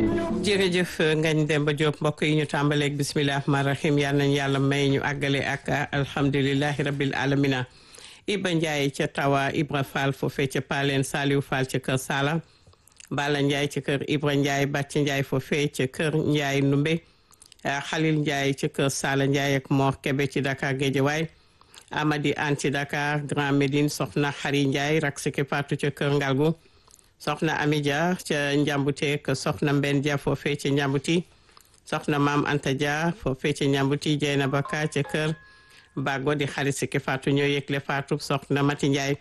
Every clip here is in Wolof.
jërëjëf Ngagne Demba Diop mbokk yi ñu tàmbaleeg bisimilah rahmaani rahim yal nañu yàlla may ñu àggale ak alhamdulilahi rabbil alamina Iba Ndiaye ca Tawa Ibra Fall foofee ca Paleen Saliou Fall ca Kër Sala Bala Ndiaye ca Kër Ibra Ndiaye Bàcc Ndiaye foofee ca Kër Ndiaye Numbe Khalil Ndiaye ca Kër Sala Ndiaye ak Mor Kebe ci Dakar Guédiawaye Amady An ci Dakar Grand Médine soxna Xari Ndiaye rak siki Fatou ca Kër Ngalgu soxna Amidia ca Njambuti ak soxna Mben Dia foofee ca Njambuti soxna Maam Anta Dia foofee ca Njambuti Jeyna Baka ca Kër Bago di xarit siki Fatou ñoo yëgle Fatou soxna Mati Ndiaye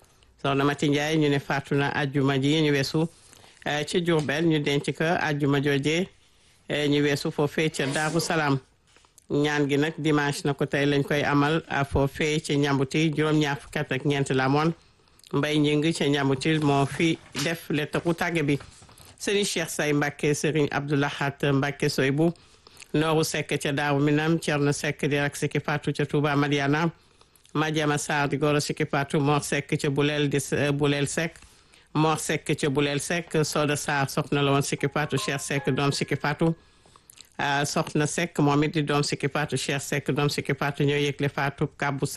ñu ne Fatou na ajjuma ji ñu weesu ci Diourbel ñu denc ko ajjuma jooje ñu weesu foofee ca Daaru Salaam ñaan gi nag dimanche na ko tey lañ koy amal foofee ca Njambuti juróom-ñaar fukki at ak ñeent la moon Mbay Ñing ca Njambuti moo fi def lettaru tàgge bi Serigne Cheikh Say Mbacke Serigne Abdoulahat Mbacke Soybu Nooru Seck ca Daaru Minam Cerno Seck di rak siki Fatou ca Touba Madiana Madiama Sarr di goro siki Fatou Mor Seck ca Bulel di Bulel Seck Mor Seck ca Bulel Seck Soda Sarr soxna la woon siki Fatou Cheikh Seck doom siki Fatou soxna Seck moom it di doom siki Fatou Cheikh Seck doom siki Fatou ñoo yëgle Fatou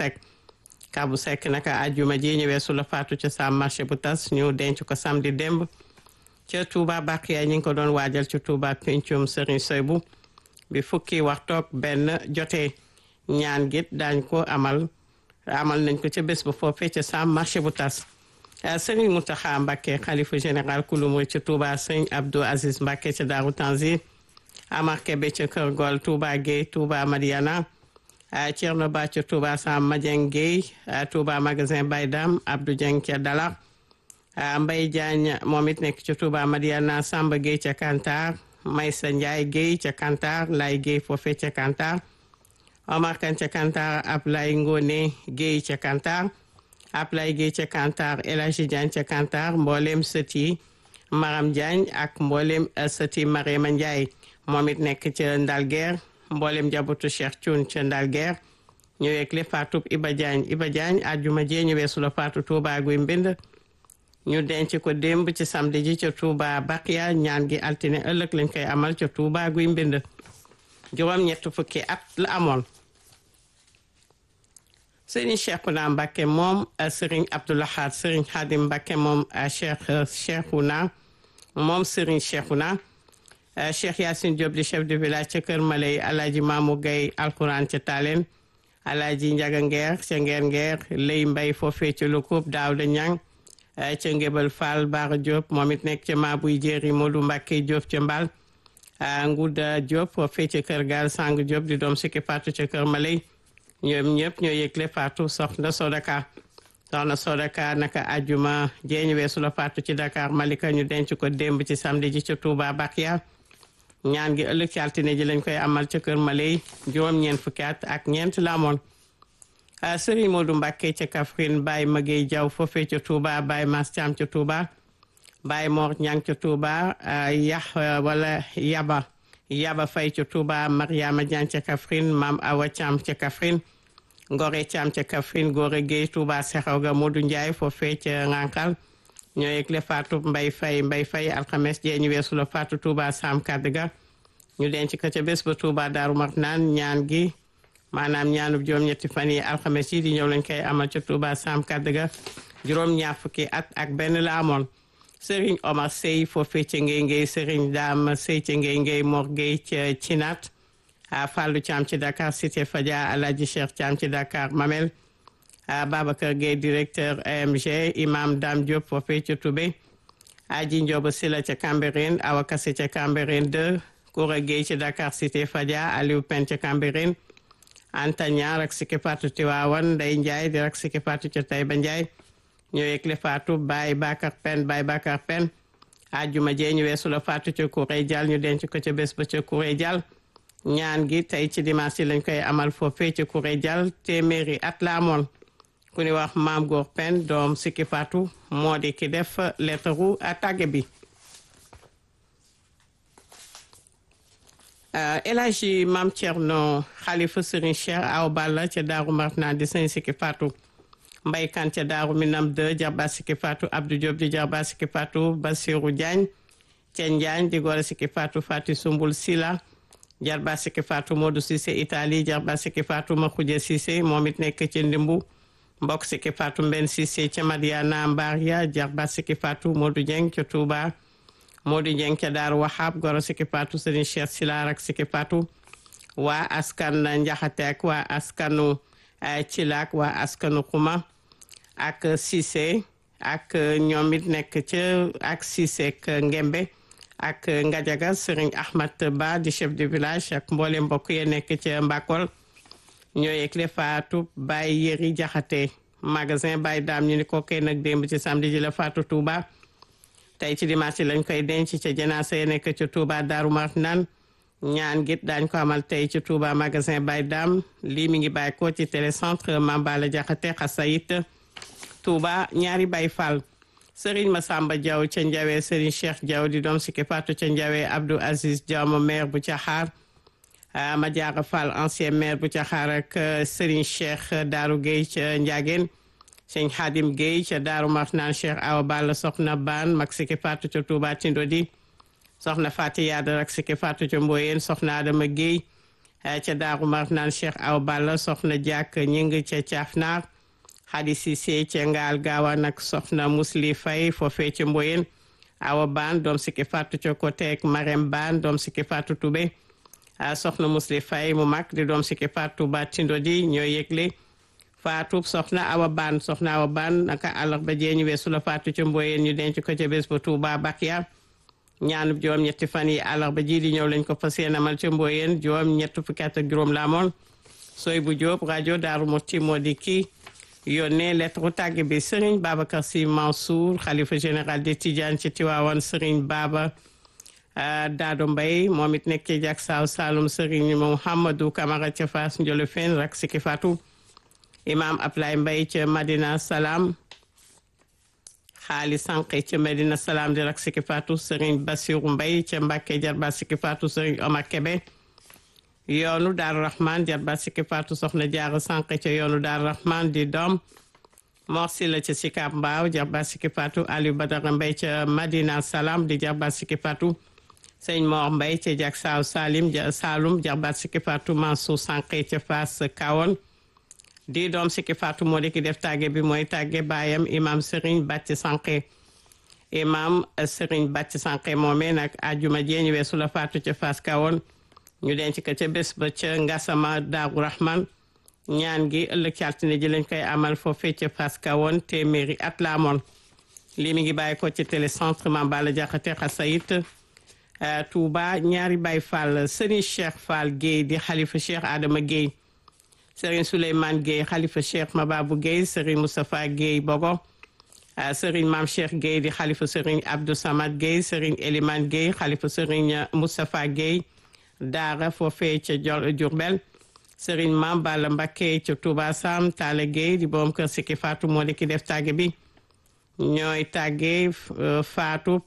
Kabu Seck naka ajjuma ji ñu weesu la Fatou ca Sam marché bu tas ñu denc ko samedi démb ca Touba Bakiya ñu ngi ko doon waajal ca Touba Pencum Serigne Soybu bi fukki waxtoog benn jotee ñaan git daañ ko amal nañ ko ca bés ba foofee ca Sam marché bu tas Serigne Mountakha Mbacké xalifa général kulu murid ca Touba Serigne Abdou Aziz Mbacké ca Daaru Tanzil Amar Kebe ca Kër Gol Touba Gueye Touba Madiana Thierno Ba ca Touba Sam Madieng Gueye Touba magasin Baydam Abdou Dieng ca Dala Mbaye Diagne moom it nekk ca Touba Madiana Samba Gueye ca Kantar Maysa Ndiaye Gueye ca Kantar Lay Gueye foofee ca Kantar Omar Kan ca Kantar Ablaye Ngone Gueye ca Kantar Ablaye Gueye ca Kantar El Hadji Diagne ca Kantar mboolem sëti Maram Diagne ak mboolem sëti Marema Ndiaye moom it nekk ca Ndalguer mboolem njabootu Cheikh Thioune ca Ndalguer ñu yëgle Fatou Iba Diagne àjjuma jee ñu weesu la Fatou Touba Guy Mbind ñu denc ko démb ci samedi ji ca Touba Bakiya ñaan gi altine ëllëg lañ koy amal ca Touba Guy Mbind juróom-ñett fukki at la amoon Serigne Cheikhouna Mbacké moom Serigne Abdoulahat Serigne Khadim Mbacké moom Cheikhouna moom Serigne Cheikhouna Cheikh Yassine Diop di chef de village ca Kër Maley Alaaji Mamou Gaye alquran ca Talen Alaaji Njaga Ngeer ca Ngeer Lay Mbay foofee ca Lukub Daawda Ñang ca Ngébal Fall Bara Diop moom it nekk ca Maabuy Jéeri Modou Mbacké Diop ca Mbal Nguda Diop foofee ca Kër Gaal Sang Diop di doom sikki Fatou ca Kër Maley ñoom ñëpp ñoo yëgle Fatou soxna Sodaka naka ajuma jeeñu weesu la Fatou ci Dakar Malika ñu denc ko démb ci samedi ji ca Touba Bakiya ñaan gi ëllëg ci altine ji lañ koy amal ca Kër Maley juróom-ñeent fukki at ak ñeent la amoon Serigne Modou Mbacké ca Kaffrine Baye Magey Diaw foofee ca Touba Baye Mass Thiam ca Touba Baye Mor Ñang ca Touba Yaba Fay ca Touba Mariama Diagne ca Kaffrine Mam Awa Thiam ca Kaffrine Ngore Thiam ca Kaffrine Gore Gueye Touba Sexawga Modou Ndiaye foofee ca Ngankal ñoo yëgle Fatou Mbay Fay alxames jee ñu weesu la Fatou Touba Sam Kadga ñu denc ko ca bés ba Touba Daaru Marnaan ñaan gi maanaam ñaanub juróom-ñetti fan yi alxames yi di ñëw lañ koy amal ca Touba Sam Kadga juróom-ñaar fukki at ak benn la amoon Serigne Omar Sey foofee ca Ngey Serigne Dame Sey ca Ngey Mor Gueye ca Cinat Fallou Thiam ci Dakar Cité Fadia Alhaji Cheikh Thiam ci Dakar Mamel Babacar Gueye directeur AMG Imam Dame Diop foofee ca Toubé Aji Ndioba Sila ca Cambérène Awa Kassé ca Cambérène 2 Koura Gueye ci Dakar Cité Fadia Aliou Pen ca Cambérène Anta Niang rak siki Fatou Tivaouane Ndeye Ndiaye di rak siki Fatou ca Taïba Ndiaye ñoo yëgle Fatou Baye Bakar Pen ajjuma jee ñu weesu la Fatou ca Kouré Dial ñu denc ko ca bés ba ca Kouré Dial ñaan gi tey ci dimanche lañ koy amal foofee ca Kouré Dial téeméeri at la amoon ku ni wax Maam Góor Pen doom sikki Fatou moo di ki def lettaru tàgge bi El Hadji Maam Thierno xalifa Serigne Cheikh Awa Balla ca Daaru Marnaan di sëñ sikki Fatou Mbay Kan ca Daaru Minam 2 jarba sikki Fatou Abdou Diop di jarba sikki Fatou Bassirou Diagne ca Njaañ di goro sikki faatu Fati Sumbul Sila jarba sikki faatu Modou Cissé Italie jarba sikki faatu Makhoudia Cissé moom it nekk ci Ndimbu mbokk sikki faatu Mben Cissé ca Madiana Mbaria jarba sikki faatu Modou Dieng ca Touba Modou Dieng ca Daaru Wahab goro sikki faatu Serigne Cheikh Sila rak sikki faatu waa askan Njaxate ak waa askanu Cilaak waa askanu Xuma ak Cissé ak ñoom it nekk ca ak Cissé ak Ngembe ak Ngajaga Serigne Ahmad Ba di chef de village ak mboolem mbokk yi nekk ca Mbakol ñoo yëgle faatu Baye Yeri Jaxate magasin Baye Daam ñu ni ko kay nag démb ci samedi ji la faatu Touba tey ci dimanche lañ koy denc ca janaasa yi nekk ca Touba Daaru Marnaan ñaan git daañ ko amal tey ci Touba magasin Baye Daam lii mi ngi bàyyi ko ci télécentre Mambala Jaxate Xasayit Touba ñaari Baye Fall Serigne Massamba Diaw ca Njawe Serigne Cheikh Diaw di doom sikki faatu ca Njawe Abdou Aziz Diaw ma maire bu Caxaar Madiara Fall ancien maire bu Caxaar ak Serigne Cheikh Daaru Gueye ca Ndiageen Serigne Khadim Gueye ca Daaru Marnaan Cheikh Awa Balla soxna Baan mag sikki faatu ca Touba Tindodi soxna Fati Yaada ak sikki faatu ca Mboyeen soxna Adama Gueye ca Daaru Marnaan Cheikh Awa Balla soxna Diak ñing ca Caafnaar Xadi Cissé ca Ngaal Gaawaan ak soxna Musli Fay foofee ca Mboyeen Awa Baan doom sikki faatu ca Koteek Marem Baan doom sikki faatu Tube soxna Musli Fay mu mag di doom sikki faatu ba Tindodi ñoo yëgle faatu soxna Awa Baan naka àllarba jee ñu weesu la faatu ca Mboyeen ñu denc ko ca bés ba Touba Bakia ñaanub juróom ñetti fan yi àllarba ji di ñëw lañ ko fas yéene amal ca Mboyeen juróom ñett fukki at ak juróom la amoon sooy bu Jóob rajo Daaru Muxti moo di kii yónnee lettre tàgge bi Serigne Babacar Sy Mansour xalifa général de Tidiane ci Tiwaawan Serigne Baba Dado Mbay moom it nekk ci jak saaw Saloum Serigne Mouhamadou Camara ca Fass Ndiolofène rak sikki faatu imam Ablaye Mbay ca Madina Salam xaali sànqe ca Medina Salam di rak sikki faatu Serigne Bassirou Mbay ca Mbàkke jarba sikki faatu Serigne Omar Kebe yoonu Daaru Rahman jarba sikki faatu soxna Jaara sànqe ca yoonu Daaru Rahman di doom Morsi la ca Sicap Mbaaw jarba sikki faatu Aliou Badara Mbay ca Madina Salam di jarba sikki faatu Sëñ Mor Mbay ca jak saaw Saloum jarba sikki faatu Mansour sànqe ca Fass Kawon di doom sikki faatu moo di ki def tàgge bi mooy tàgge baayam imam Serigne Bàcc Sànqe imam Serigne Bàcc Sànqe moomee nag ajuma jeeñu weesu la faatu ca Fass Kawoon ñu denc ko ca bés ba ca Ngasama Daaru Rahman ñaan gi ëllëg ci altine ji lañ koy amal foofee ca Fass Kawoon téeméeri at la amoon lii mi ngi bàyyi ko ci télécentre Mambala Jaxate Xasayit Touba ñaari Baye Fall Serigne Cheikh Fall Guèye di xalifa Cheikh Adama Guèye Serigne Souleymane Gueye xalifa Cheikh Mababou Gueye Serigne Moustapha Gueye Bogo Serigne Mame Cheikh Gueye di xalifa Serigne Abdou Samad Gueye Serigne Elimane Gueye xalifa Serigne Moustapha Gueye Daara foofee ca Diourbel Serigne Mame Balla Mbacké ca Touba Sam Talla Gueye di borom kër sikki faatu moo di ki def tàgge bi ñooy tàgge faatu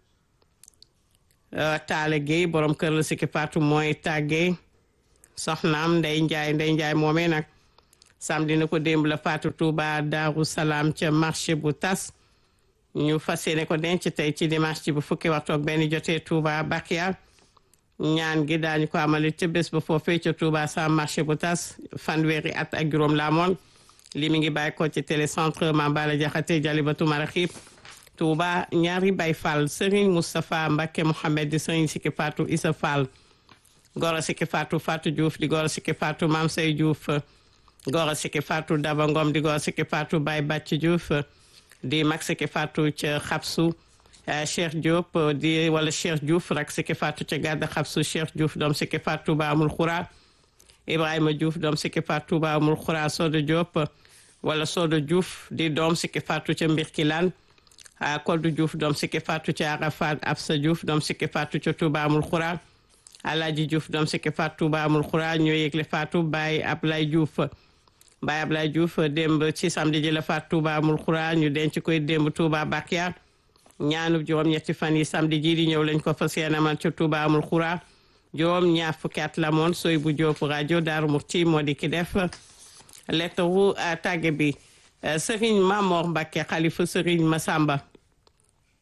Talla Gueye borom kër la sikki faatu mooy tàgge soxnaam Ndey Njaay moomee nag samedi na ko démb la faatu Touba Daaru Salaam ca marché bu tas ñu fas yéene ko denc tey ci dimanche ci bu fukki waxtu ak benn jotee Touba Bakia ñaan gi daañu ko amali ca bés ba foofee ca Touba sam marché bu tas fanweeri at ak juróom la amoon li mi ngi bàyyi ko ci télécentre Mambala Jaxate Jalibatu Maraxib Touba ñaari Baye Fall Serigne Moustapha Mbacké Mohamed di Serigne sikki faatu Issa Fall goro sikki faatu Fatou Diouf di goro sikki faatu Mam Say Diouf goro sikki faatu Daba Ngom di goro sikki faatu Baye Bàcc Diouf di mag sikki faatu ca Xabsu Cheikh Diop di wala Cheikh Diouf rak sikki faatu ca Gàdda Xabsu Cheikh Diouf doom sikki faatu ba amul xura Ibrahima Diouf doom sikki faatu ba amul xura Sodo Diop wala Sodo Diouf di doom sikki faatu ca Mbirkilaan Koldu Diouf doom sikki faatu ca Arafat Absa Diouf doom sikki faatu ca Touba amul xura Alaaji Diouf doom sikki faatu Touba amul xura ñoo yëgle faatu Baye Ablaye Diouf démb ci samedi ji la faatu Touba amul xura ñu denc koy démb Touba Bakia ñaanub juróom ñetti fan yi samedi ji di ñëw lañ ko fas yéene amal ca Touba amul xura juróom ñaar fukki at la moon sooy bu Jóob rajo Daaru Muxti moo di ki def lettre tàgge bi Serigne Mamor Mbacké xalifa Serigne Massamba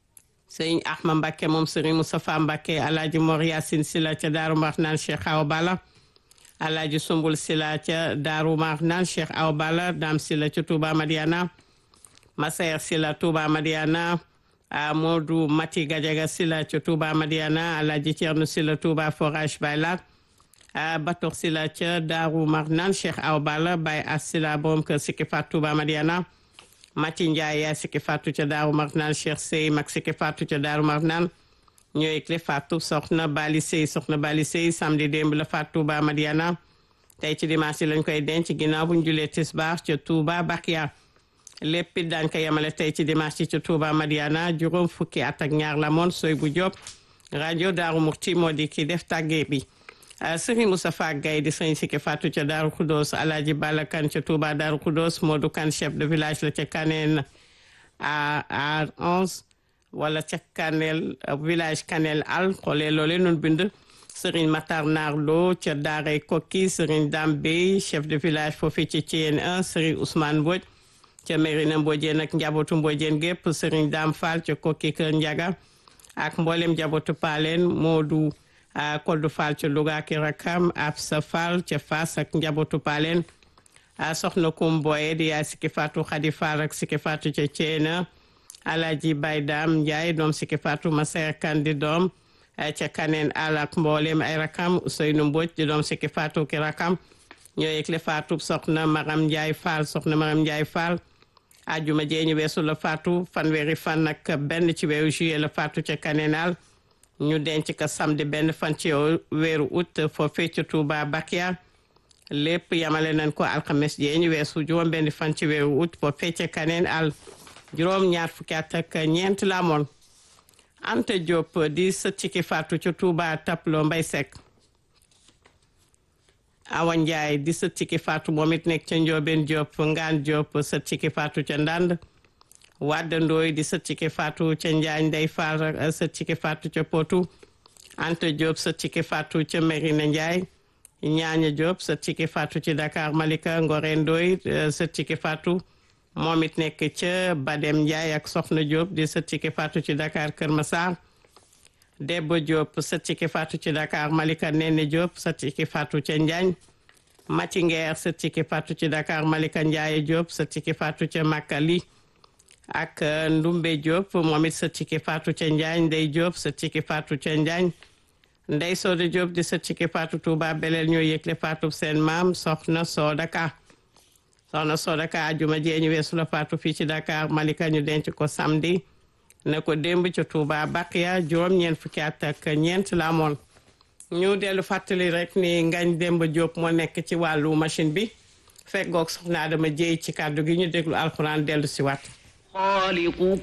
sëriñ Ahma Mbacke moom sëriñ Moustapha Mbacke alaaji Mor Yacine Sila ca Daaru Marnaan Cheikh Awa Balla alaaji Sumbul Sila ca Daaru Marnaan Cheikh Awa Balla Dam Sila ca Touba Madiana Masayer Sila Touba Madiana Modou Mati Gadiaga Sila ca Touba Madiana alaaji Thierno Sila Touba Forage Baylat Bator Sila ca Daaru Marnaan Cheikh Awa Balla Baye As Sila borom kër Sikki Fatou Touba Madiana Mati Ndiaye yaa Sikki Fatou ca Daaru Marnaan Cheikh Sey mag Sikki Fatou ca Daaru Marnaan ñooy clé Fatou soxna Bali Sey samedi démb la Fatou Touba Madiana tey ci dimanche lañ koy denc ginnaaw bu ñu julee tisbaar ca Touba Bakia lépp it daan ko yemale tey ci dimanche ca Touba Madiana juróom fukki at ak ñaar la moon soy bu Diop rajo Daaru Murti moo di ki def tàggee bi Serigne Moustapha Gaye di sëñ Sikki Fatou ca Daaru Khoudoss Alaaji Bala Kan ca Touba Daaru Khoudoss Modou Kan chef de village la ca Kaneen à 11 wala ca Kanel village Kanel al xoolee loole nun bind Serigne Matar Naar Lo ca Daaray Kokki Serigne Dambey chef de village foofu ci Thiène 1 Serigne Ousmane Mbodj ca Mérina Mbodjeen ak njabootu Mbodjeen gépp Serigne Dame Fall ca Kokki Kër Ndiaga ak mboolem njabootu Paleen Modou Koddu Fall ca Louga ki rakam Absa Fall ca Fass ak njabootu Paleen soxna Kum Boye di yaay Sikki Fatou Khady Fall ak Sikki Fatou ca Thiène Alaji Baydam Ndiaye doom Sikki Fatou Masayer Kandi doom ca Kaneen al ak mboolem ay rakam Ousseynou Mbodj di doom Sikki Fatou ki rakam ñoo yëgle Fatou soxna Maram Ndiaye Fall ajuma jee ñu weesu la Fatou fanweeri fan ak benn ci weeru juillet la Fatou ca Kaneen al ñu denc ko samedi benn fan ci weeru août foofee ca Touba Bakia lépp yamale nañ ko alxames jee ñu weesu juróom benn fan ci weeru août foofee ca Kaneen al juróom ñaar fukki at ak ñeent la amoon Anta Diop di sët Sikki Fatou ca Touba Taplo Mbay Seck Awa Ndiaye di sët Sikki Fatou moom it nekk ca Ndiobène Diop Ngaan Diop sët Sikki Fatou ca Ndand Wadda Ndooy di sët Sikki Fatou ca Njaañ Ndey Fall sët Sikki Fatou ca Potou Anta Diop sët Sikki Fatou ca Merina Ndiaye Ñaaña Diop sët Sikki Fatou ci Dakar Malika Ngore Ndooy sët Sikki Fatou moom it nekk ca Badem Ndiaye ak Soxna Diop di sët Sikki Fatou ci Dakar Kër Massar Debbo Diop sët Sikki Fatou ci Dakar Malika Nene Diop sët Sikki Fatou ca Njaañ Mati Ngeer sët Sikki Fatou ci Dakar Malika Ndiaye Diop sët Sikki Fatou ca Makali ak Ndumbe Diop moom it sët Sikki Fatou ca Njaañ Ndey Diop sët Sikki Fatou ca Njaañ Ndey Sooda Diop di sët Sikki Fatou Touba Belel ñoo yëgle Fatou seen maam Soxna Sooda Ka ajuma jee ñu weesu la Fatou fii ci Dakar Malika ñu denc ko samedi ne ko démb ca Touba Baqiya juróom ñeent fukki at ak ñeent la amoon ñu dellu fàttali rek ni Ngagne Demba Diop moo nekk ci wàllu machine bi fekk goog soxna Adama Jéey ci kàddu gi ñu déglu alxuraan dellu si waat